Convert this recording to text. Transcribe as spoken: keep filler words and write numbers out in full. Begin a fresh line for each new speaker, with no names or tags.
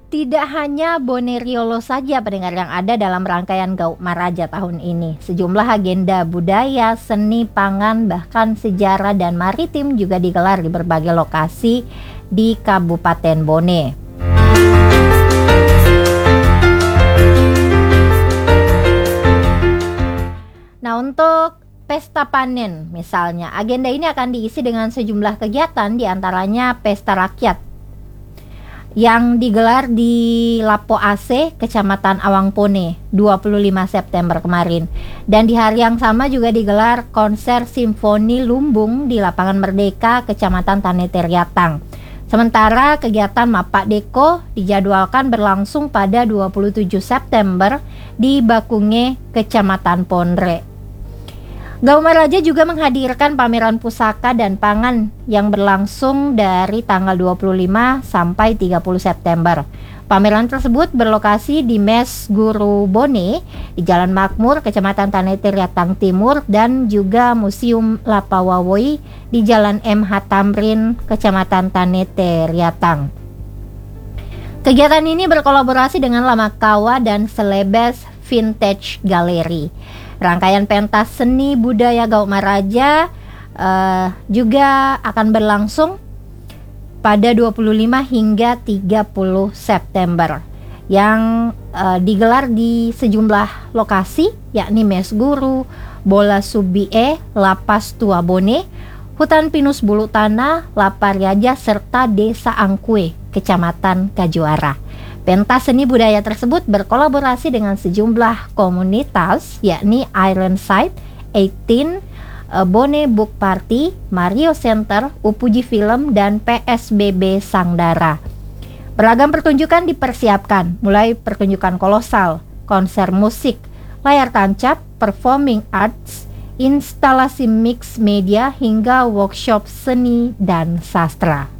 Tidak hanya Boneriolo saja pendengar yang ada dalam rangkaian Gauk Maraja tahun ini. Sejumlah agenda budaya, seni, pangan, bahkan sejarah dan maritim juga digelar di berbagai lokasi di Kabupaten Bone. Nah, untuk pesta panen misalnya, agenda ini akan diisi dengan sejumlah kegiatan, diantaranya pesta rakyat yang digelar di Lapo Ase, Kecamatan Awangpone, dua puluh lima September kemarin. Dan di hari yang sama juga digelar konser simfoni lumbung di Lapangan Merdeka, Kecamatan Tanete Riatang. Sementara kegiatan Mapak Deko dijadwalkan berlangsung pada dua puluh tujuh September di Bakunge, Kecamatan Ponre. Gauk Maraja juga menghadirkan pameran pusaka dan pangan yang berlangsung dari tanggal dua puluh lima sampai tiga puluh September. Pameran tersebut berlokasi di Mes Guru Bone, di Jalan Makmur, Kecamatan Tanete Riatang Timur, dan juga Museum Lapawawoi di Jalan M H Tamrin, Kecamatan Tanete Riatang. Kegiatan ini berkolaborasi dengan Lamakawa dan Celebes Vintage Gallery. Rangkaian pentas seni budaya Gauk Maraja uh, juga akan berlangsung pada dua puluh lima hingga tiga puluh September yang uh, digelar di sejumlah lokasi, yakni Mes Guru, Bola Subie, Lapas Tua Bone, Hutan Pinus Bulu Tanah, Lapariaja, serta Desa Angkue, Kecamatan Kajuara. Pentas seni budaya tersebut berkolaborasi dengan sejumlah komunitas, yakni Ironside, eighteen, Bone Book Party, Mario Center, Upuji Film, dan P S B B Sangdara. Beragam pertunjukan dipersiapkan, mulai pertunjukan kolosal, konser musik, layar tancap, performing arts, instalasi mix media, hingga workshop seni dan sastra.